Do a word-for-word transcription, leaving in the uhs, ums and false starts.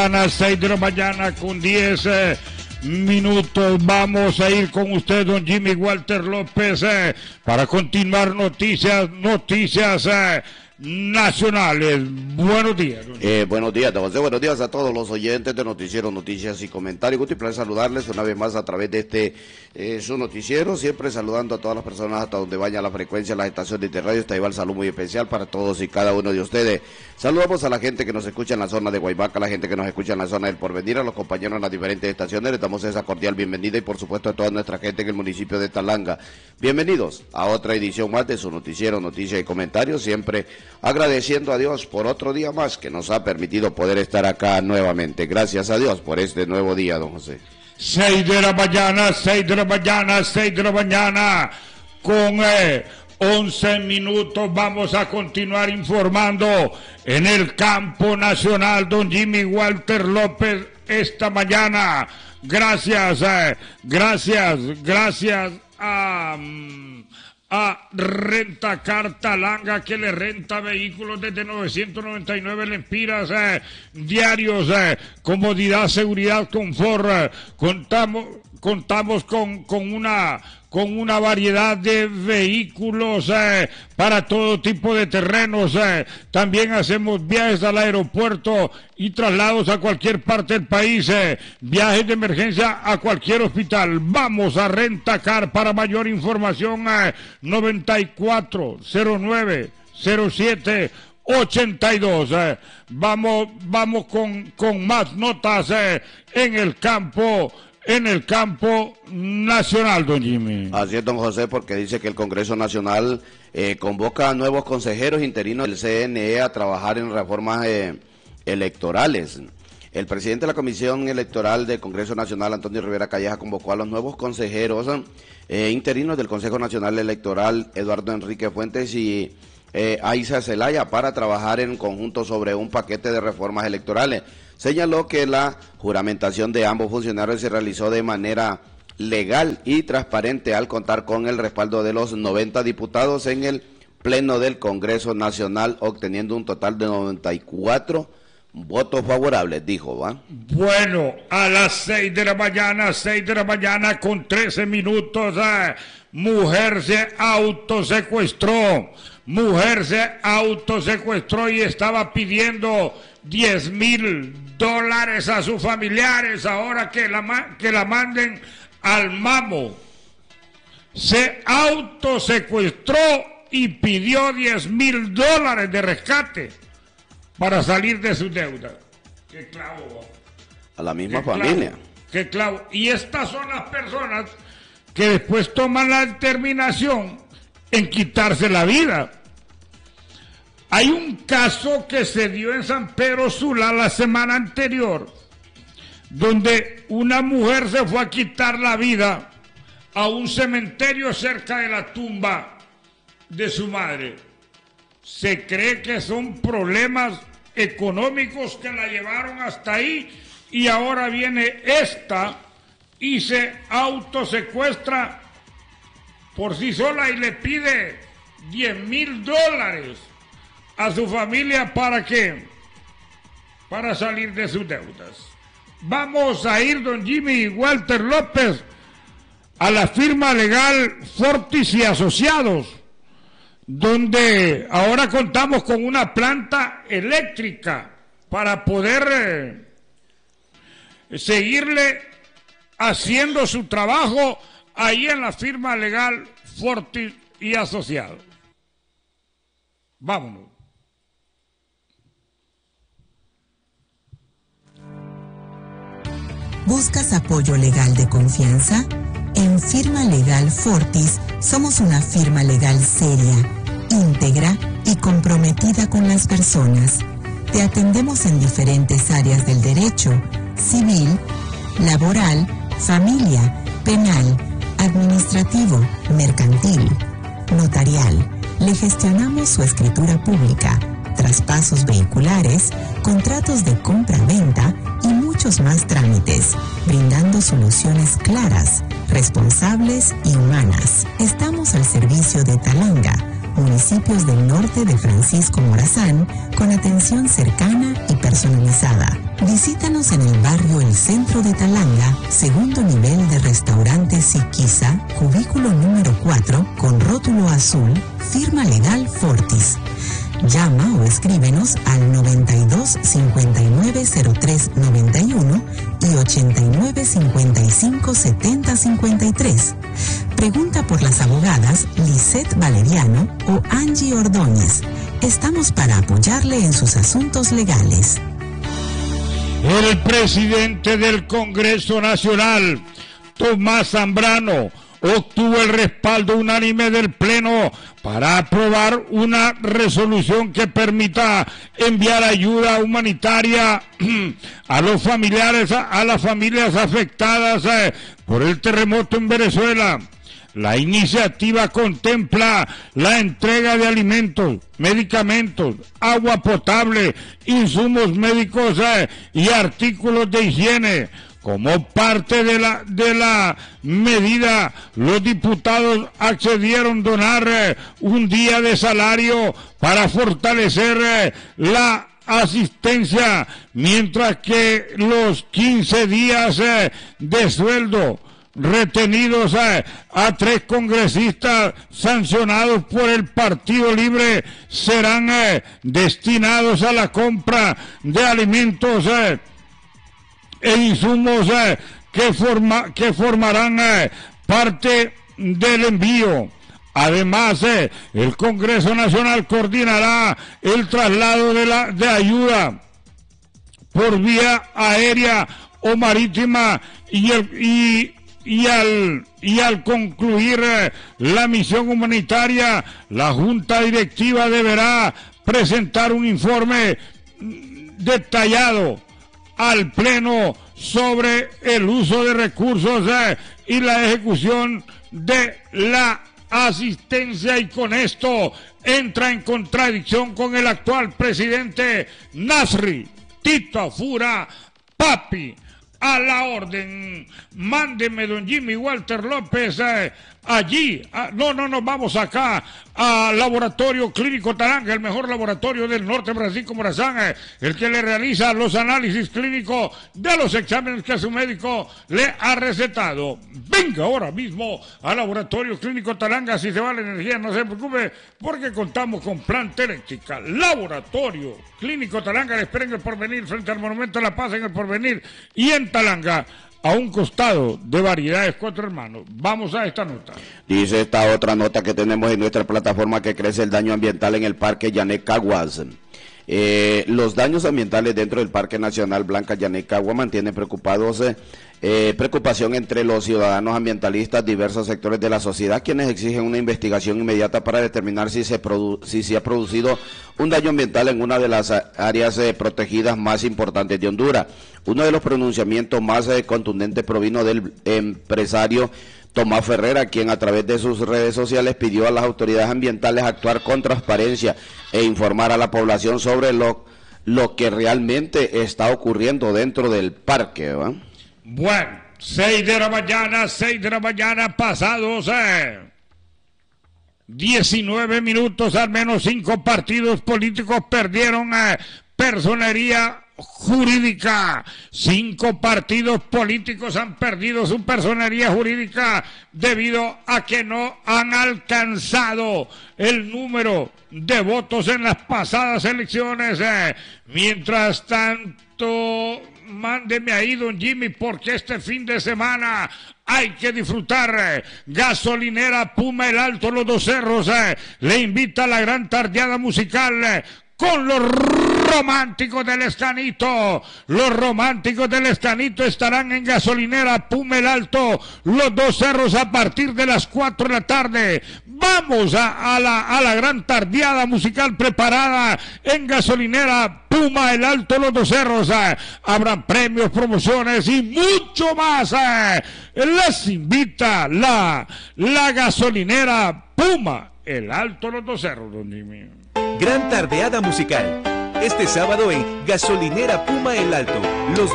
A las seis de la mañana con diez eh, minutos vamos a ir con usted, don Jimmy Walter López, eh, para continuar noticias, noticias eh, nacionales. Buenos días. Eh, buenos días, don José. Buenos días a todos los oyentes de Noticiero, Noticias y Comentarios. Gusto y placer saludarles una vez más a través de este eh, su noticiero, siempre saludando a todas las personas hasta donde vaya la frecuencia, las estaciones de radio. Está igual saludo muy especial para todos y cada uno de ustedes. Saludamos a la gente que nos escucha en la zona de Guaybaca, a la gente que nos escucha en la zona del Porvenir, a los compañeros en las diferentes estaciones. Les damos esa cordial bienvenida y por supuesto a toda nuestra gente en el municipio de Talanga. Bienvenidos a otra edición más de su noticiero, Noticias y Comentarios, siempre agradeciendo a Dios por otro día más que nos ha permitido poder estar acá nuevamente. Gracias a Dios por este nuevo día, don José. Seis de la mañana, seis de la mañana, seis de la mañana, con eh, once minutos vamos a continuar informando en el campo nacional, don Jimmy Walter López, esta mañana. Gracias, eh, gracias, gracias a... Um, a Rentacar Talanga, que le renta vehículos desde novecientos noventa y nueve lempiras eh, diarios, eh, comodidad, seguridad, confort. Eh, contamos contamos con, con una con una variedad de vehículos eh, para todo tipo de terrenos. Eh. También hacemos viajes al aeropuerto y traslados a cualquier parte del país, eh. viajes de emergencia a cualquier hospital. Vamos a Rentacar. Para mayor información, eh, noventa y cuatro cero nueve cero siete ochenta y dos. Eh. Vamos, vamos con, con más notas eh, en el campo. En el campo nacional, don Jimmy. Así es, don José, porque dice que el Congreso Nacional eh, convoca a nuevos consejeros interinos del C N E a trabajar en reformas eh, electorales. El presidente de la Comisión Electoral del Congreso Nacional, Antonio Rivera Calleja, convocó a los nuevos consejeros eh, interinos del Consejo Nacional Electoral, Eduardo Enrique Fuentes y eh, Aiza Zelaya, para trabajar en conjunto sobre un paquete de reformas electorales. Señaló que la juramentación de ambos funcionarios se realizó de manera legal y transparente al contar con el respaldo de los noventa diputados en el Pleno del Congreso Nacional, obteniendo un total de noventa y cuatro votos favorables, dijo, ¿va? Bueno, a las seis de la mañana, seis de la mañana con trece minutos, eh, mujer se autosecuestró. Mujer se autosecuestró y estaba pidiendo diez mil dólares a sus familiares ahora que la, que la manden al mamo. Se autosecuestró y pidió diez mil dólares de rescate para salir de su deuda. ¡Qué clavo! A la misma qué familia. Clavo, ¡Qué clavo! Y estas son las personas que después toman la determinación en quitarse la vida. Hay un caso que se dio en San Pedro Sula la semana anterior, donde una mujer se fue a quitar la vida a un cementerio cerca de la tumba de su madre. Se cree que son problemas económicos que la llevaron hasta ahí y ahora viene esta y se autosecuestra por sí sola y le pide diez mil dólares a su familia. ¿Para qué? Para salir de sus deudas. Vamos a ir, don Jimmy Walter López, a la firma legal Fortis y Asociados, donde ahora contamos con una planta eléctrica para poder eh, seguirle haciendo su trabajo ahí en la firma legal Fortis y Asociados. Vámonos. ¿Buscas apoyo legal de confianza? En Firma Legal Fortis somos una firma legal seria, íntegra y comprometida con las personas. Te atendemos en diferentes áreas del derecho: civil, laboral, familia, penal, administrativo, mercantil, notarial. Le gestionamos su escritura pública, traspasos vehiculares, contratos de compra-venta y muchos más trámites, brindando soluciones claras, responsables y humanas. Estamos al servicio de Talanga, municipios del norte de Francisco Morazán, con atención cercana y personalizada. Visítanos en el barrio El Centro de Talanga, segundo nivel de restaurante Siquisa, cubículo número cuatro, con rótulo azul, firma legal Fortis. Llama o escríbenos al noventa y dos cincuenta y nueve cero tres noventa y uno y ochenta y nueve cincuenta y cinco setenta cincuenta y tres. Pregunta por las abogadas Lisette Valeriano o Angie Ordóñez. Estamos para apoyarle en sus asuntos legales. El presidente del Congreso Nacional, Tomás Zambrano, obtuvo el respaldo unánime del Pleno para aprobar una resolución que permita enviar ayuda humanitaria a los familiares, a las familias afectadas eh, por el terremoto en Venezuela. La iniciativa contempla la entrega de alimentos, medicamentos, agua potable, insumos médicos eh, y artículos de higiene. Como parte de la de la medida, los diputados accedieron a donar eh, un día de salario para fortalecer eh, la asistencia, mientras que los quince días eh, de sueldo retenidos eh, a tres congresistas sancionados por el Partido Libre serán eh, destinados a la compra de alimentos eh, e insumos eh, que, forma, que formarán eh, parte del envío. Además, eh, el Congreso Nacional coordinará el traslado de, la, de ayuda por vía aérea o marítima y, el, y, y, al, y al concluir eh, la misión humanitaria, la Junta Directiva deberá presentar un informe detallado al Pleno sobre el uso de recursos eh, y la ejecución de la asistencia, y con esto entra en contradicción con el actual presidente Nasri Tito Afura. Papi, a la orden, mándeme don Jimmy Walter López eh, allí, ah, no, no, no, vamos acá al Laboratorio Clínico Talanga, el mejor laboratorio del norte, Francisco Morazán, eh, el que le realiza los análisis clínicos de los exámenes que su médico le ha recetado. Venga ahora mismo al Laboratorio Clínico Talanga, si se va la energía no se preocupe, porque contamos con planta eléctrica. Laboratorio Clínico Talanga, le espera en el Porvenir, frente al Monumento a la Paz en el Porvenir y en Talanga, a un costado de Variedades Cuatro Hermanos. Vamos a esta nota. Dice esta otra nota que tenemos en nuestra plataforma, que crece el daño ambiental en el Parque Yané Caguas. Eh, los daños ambientales dentro del Parque Nacional Blanca Yané Caguas mantienen preocupados eh, eh, preocupación entre los ciudadanos ambientalistas, diversos sectores de la sociedad, quienes exigen una investigación inmediata para determinar si se, produ si se ha producido un daño ambiental en una de las áreas eh, protegidas más importantes de Honduras. Uno de los pronunciamientos más eh, contundentes provino del empresario Tomás Ferrera, quien a través de sus redes sociales pidió a las autoridades ambientales actuar con transparencia e informar a la población sobre lo, lo que realmente está ocurriendo dentro del parque, ¿va? Bueno, seis de la mañana, seis de la mañana pasados, eh, diecinueve minutos, al menos cinco partidos políticos perdieron eh, personería jurídica. Cinco partidos políticos han perdido su personería jurídica debido a que no han alcanzado el número de votos en las pasadas elecciones. Eh. Mientras tanto, mándeme ahí, don Jimmy, porque este fin de semana hay que disfrutar. eh. Gasolinera Puma El Alto, Los Dos Cerros, eh, le invita a la gran tardeada musical eh, con los románticos del Escanito. Los románticos del Escanito estarán en Gasolinera Puma El Alto, Los Dos Cerros, a partir de las cuatro de la tarde. Vamos a, a, la, a la gran tardeada musical preparada en Gasolinera Puma El Alto, Los Dos Cerros. Eh. Habrán premios, promociones y mucho más. Eh. Les invita la, la Gasolinera Puma El Alto, Los Dos Cerros, don Jimmy. Gran tardeada musical. Este sábado en Gasolinera Puma El Alto, Los